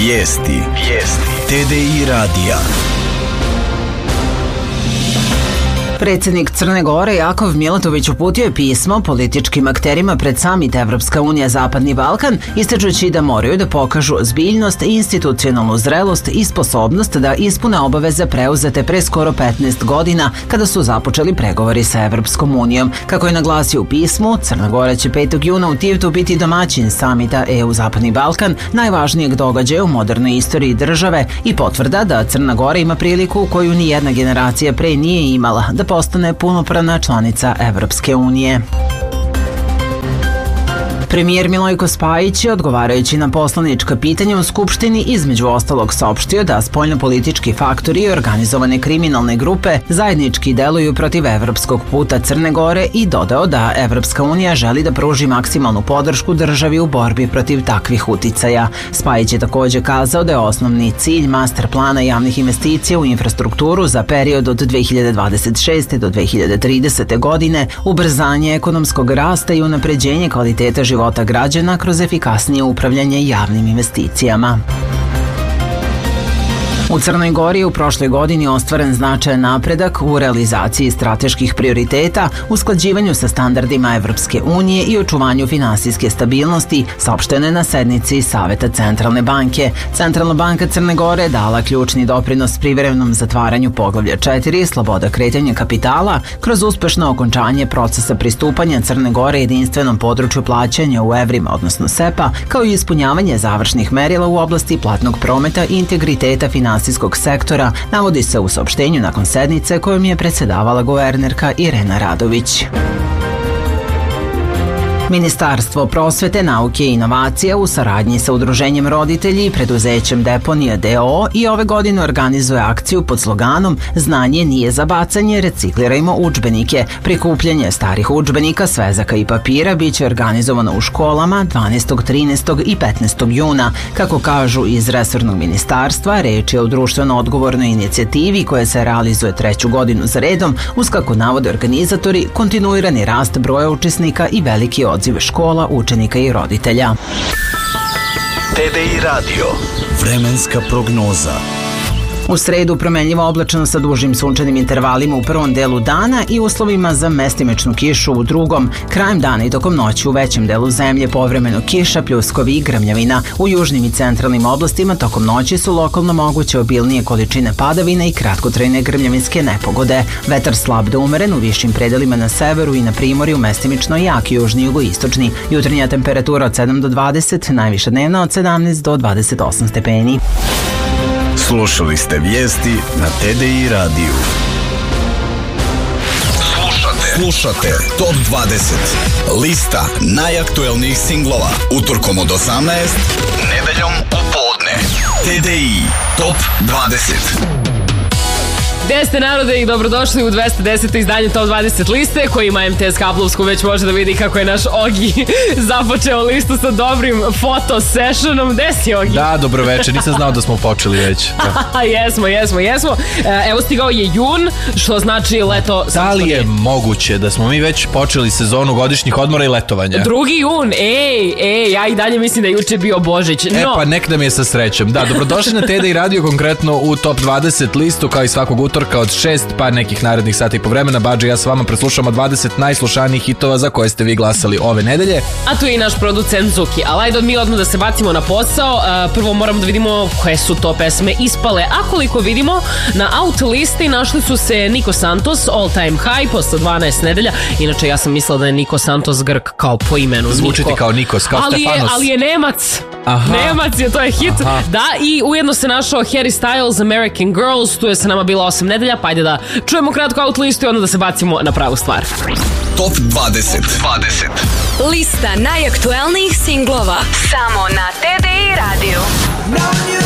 Vijesti. TDI radija. Predsjednik Crne Gore Jakov Milatović uputio je pismo političkim akterima pred samit Evropska unija Zapadni Balkan, ističući da moraju da pokažu ozbiljnost, institucionalnu zrelost i sposobnost da ispune obaveze preuzete pre skoro 15 godina kada su započeli pregovori sa Evropskom unijom. Kako je naglasio u pismu, Crna Gora će 5. juna u Tivtu biti domaćin samita EU Zapadni Balkan, najvažnijeg događaja u modernoj istoriji države i potvrda da Crna Gora ima priliku koju ni jedna generacija pre nije imala, da postane punopravna članica Evropske unije. Premijer Milojko Spajić je, odgovarajući na poslanička pitanja u Skupštini, između ostalog saopštio da spoljnopolitički faktori i organizovane kriminalne grupe zajednički deluju protiv evropskog puta Crne Gore i dodao da Evropska unija želi da pruži maksimalnu podršku državi u borbi protiv takvih uticaja. Spajić je također kazao da je osnovni cilj master plana javnih investicija u infrastrukturu za period od 2026. do 2030. godine ubrzanje ekonomskog rasta i unapređenje kvaliteta života građana kroz efikasnije upravljanje javnim investicijama. U Crnoj Gori je u prošloj godini ostvaren značajan napredak u realizaciji strateških prioriteta, usklađivanju sa standardima Evropske unije i očuvanju finansijske stabilnosti, saopšteno je na sednici Saveta Centralne banke. Centralna banka Crne Gore dala ključni doprinos privremenom zatvaranju poglavlja 4, sloboda kretanja kapitala, kroz uspešno okončanje procesa pristupanja Crne Gore jedinstvenom području plaćanja u evrima, odnosno SEPA, kao i ispunjavanje završnih merila u oblasti platnog prometa i integriteta finansijskog sektora, navodi se u saopštenju nakon sednice kojom je predsjedavala guvernerka Irena Radović. Ministarstvo prosvete, nauke i inovacija u saradnji sa udruženjem roditelji i preduzećem Deponija d.o.o. i ove godine organizuje akciju pod sloganom Znanje nije za bacanje, reciklirajmo udžbenike. Prikupljanje starih udžbenika, svezaka i papira biće organizovano u školama 12., 13. i 15. juna. Kako kažu iz resornog ministarstva, reč je o društveno odgovornoj inicijativi koja se realizuje 3. godinu za redom, uz, kako navode organizatori, kontinuirani rast broja učesnika i veliki odziv škola, učenika i roditelja. TDI radio. Vremenska prognoza. U sredu promenljivo oblačno sa dužim sunčanim intervalima u prvom delu dana i uslovima za mestimičnu kišu u drugom. Krajem dana i tokom noći u većem delu zemlje povremeno kiša, pljuskovi i grmljavina. U južnim i centralnim oblastima tokom noći su lokalno moguće obilnije količine padavina i kratkotrajne grmljavinske nepogode. Vetar slab do umeren u višim predelima na severu i na primorju, mestimično jak južni i jugoistočni. Jutarnja temperatura od 7 do 20, najviša dnevna od 17 do 28 stepeni. Slušali ste vijesti na TDI radiju. Slušate Top 20. Lista najaktuelnijih singlova. Utorkom od 18, nedeljom u podne. TDI Top 20. Gde ste, narode, i dobrodošli u 210. izdanje Top 20 liste, koji ima MTS Kablovsku, već može da vidi kako je naš Ogi započeo listu sa dobrim foto sessionom. Gde si, Ogi? Da, dobro večer, nisam znao da smo počeli već. Jesmo. Evo, stigao je jun, što znači leto. Da li je moguće da smo mi već počeli sezonu godišnjih odmora i letovanja? 2. jun, ja i dalje mislim da je juče bio Božić. Pa nek da mi je sa srećem. Da, dobrodošli na TDI radio, konkretno u Top 20 listu, kao i svakog utorka od 6 pa nekih narednih sati i po vremena. Badži, ja s vama preslušamo 20 najslušanijih hitova za koje ste vi glasali ove nedelje. A tu je i naš producent Zuki. Ali ajde mi odmah da se bacimo na posao. Prvo moramo da vidimo koje su to pesme ispale. A koliko vidimo, na out listi našli su se Niko Santos, All Time High, posle 12 nedelja. Inače, ja sam mislila da je Niko Santos Grk kao po imenu. Zvuči ti kao Nikos, kao Stefanos. Ali je Nemac. Aha. Nemac je, to je hit. Aha. Da, i ujedno se našao Harry Styles, American Girls. Tu je sa nama bila 8 nedelja, pa ajde da čujemo kratko out listu i onda da se bacimo na pravu stvar. Top 20. Lista najaktuelnijih singlova samo na TDI radiju.